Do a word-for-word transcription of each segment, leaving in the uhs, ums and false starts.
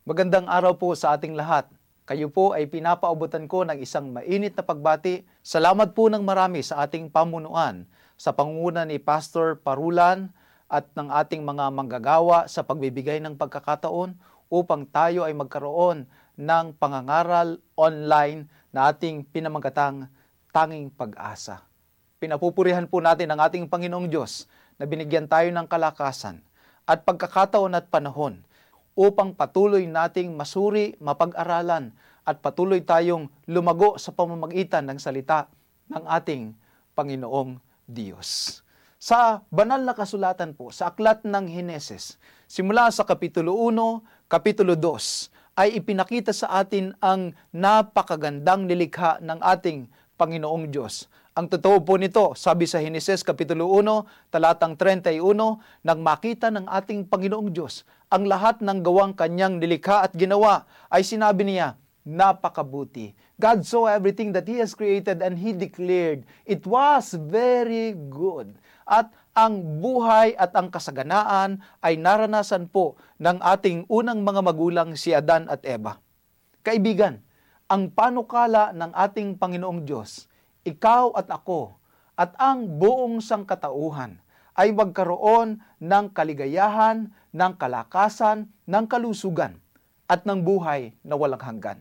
Magandang araw po sa ating lahat. Kayo po ay pinapaubutan ko ng isang mainit na pagbati. Salamat po ng marami sa ating pamunuan, sa pangunguna ni Pastor Parulan at ng ating mga manggagawa sa pagbibigay ng pagkakataon upang tayo ay magkaroon ng pangangaral online na ating pinamagatang Tanging Pag-asa. Pinapupurihan po natin ang ating Panginoong Diyos na binigyan tayo ng kalakasan at pagkakataon at panahon upang patuloy nating masuri, mapag-aralan at patuloy tayong lumago sa pamamagitan ng salita ng ating Panginoong Diyos. Sa banal na kasulatan po, sa aklat ng Heneses, simula sa Kapitulo one, Kapitulo two, ay ipinakita sa atin ang napakagandang nilikha ng ating Panginoong Diyos. Ang totoo po nito, sabi sa Heneses Kapitulo one, talatang thirty-one, nang makita ng ating Panginoong Diyos ang lahat ng gawang kanyang nilikha at ginawa, ay sinabi niya, napakabuti. God saw everything that He has created and He declared, it was very good. At ang buhay at ang kasaganaan ay naranasan po ng ating unang mga magulang si Adan at Eva. Kaibigan, ang panukala ng ating Panginoong Diyos, ikaw at ako, at ang buong sangkatauhan ay magkaroon ng kaligayahan, ng kalakasan, ng kalusugan, at ng buhay na walang hanggan.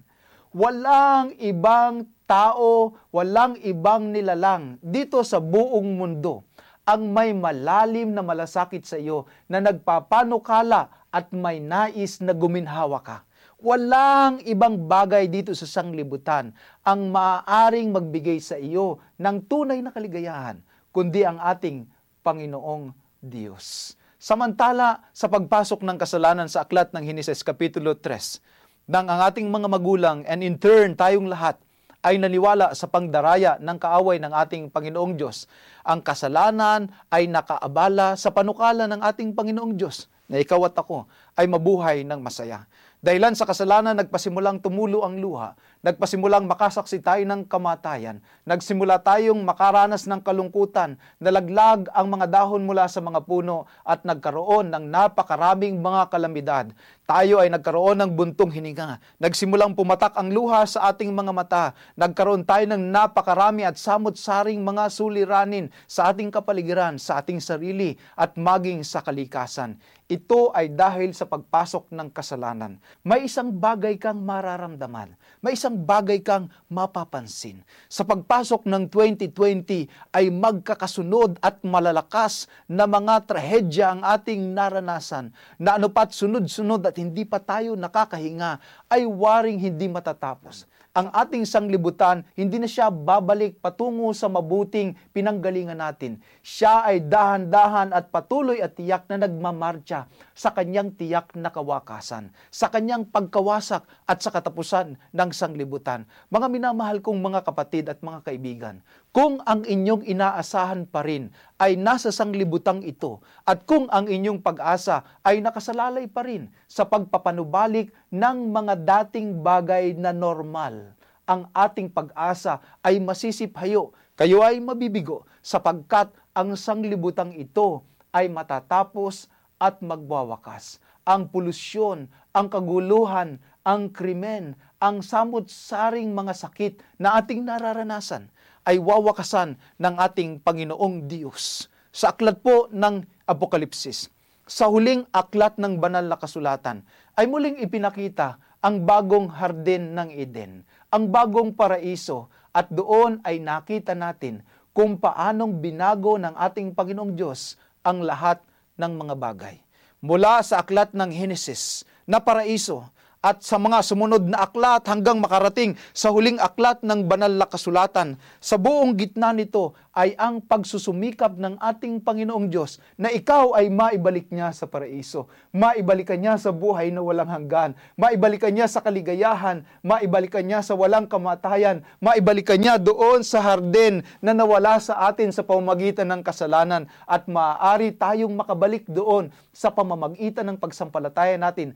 Walang ibang tao, walang ibang nilalang dito sa buong mundo ang may malalim na malasakit sa iyo na nagpapanukala at may nais na guminhawa ka. Walang ibang bagay dito sa sanglibutan ang maaaring magbigay sa iyo ng tunay na kaligayahan, kundi ang ating Panginoong Diyos. Samantala, sa pagpasok ng kasalanan sa aklat ng Heneses Kapitulo three, nang ang ating mga magulang and in turn tayong lahat ay naniwala sa pangdaraya ng kaaway ng ating Panginoong Diyos, ang kasalanan ay nakaabala sa panukala ng ating Panginoong Diyos na ikaw at ako ay mabuhay ng masaya. Dahilan sa kasalanan, nagpasimulang tumulo ang luha, nagpasimulang makasaksi tayo ng kamatayan, nagsimula tayong makaranas ng kalungkutan, nalaglag ang mga dahon mula sa mga puno at nagkaroon ng napakaraming mga kalamidad. Tayo ay nagkaroon ng buntong hininga, nagsimulang pumatak ang luha sa ating mga mata, nagkaroon tayo ng napakarami at samot-saring mga suliranin sa ating kapaligiran, sa ating sarili at maging sa kalikasan. Ito ay dahil sa pagpasok ng kasalanan. May isang bagay kang mararamdaman. May isang bagay kang mapapansin. Sa pagpasok ng twenty twenty ay magkakasunod at malalakas na mga trahedya ang ating naranasan na anupat sunod-sunod at hindi pa tayo nakakahinga ay waring hindi matatapos. Ang ating sanglibutan, hindi na siya babalik patungo sa mabuting pinanggalingan natin. Siya ay dahan-dahan at patuloy at tiyak na nagmamarcha sa kanyang tiyak na kawakasan, sa kanyang pagkawasak at sa katapusan ng sanglibutan. Mga minamahal kong mga kapatid at mga kaibigan, kung ang inyong inaasahan pa rin ay nasa sanglibutang ito at kung ang inyong pag-asa ay nakasalalay pa rin sa pagpapanubalik ng mga dating bagay na normal, ang ating pag-asa ay masisiphayo, kayo ay mabibigo sapagkat ang sanglibutang ito ay matatapos at magwawakas. Ang polusyon, ang kaguluhan, ang krimen, ang samot-saring mga sakit na ating nararanasan ay wawakasan ng ating Panginoong Diyos. Sa aklat po ng Apokalipsis, sa huling aklat ng banal na kasulatan, ay muling ipinakita ang bagong hardin ng Eden, ang bagong paraiso, at doon ay nakita natin kung paanong binago ng ating Panginoong Diyos ang lahat ng mga bagay. Mula sa aklat ng Heneses na paraiso, at sa mga sumunod na aklat hanggang makarating sa huling aklat ng banal na kasulatan, sa buong gitna nito ay ang pagsusumikap ng ating Panginoong Diyos na ikaw ay maibalik niya sa paraiso, maibalikan niya sa buhay na walang hanggan, maibalikan niya sa kaligayahan, maibalikan niya sa walang kamatayan, maibalikan niya doon sa hardin na nawala sa atin sa pamamagitan ng kasalanan, at maaari tayong makabalik doon sa pamamagitan ng pagsampalataya natin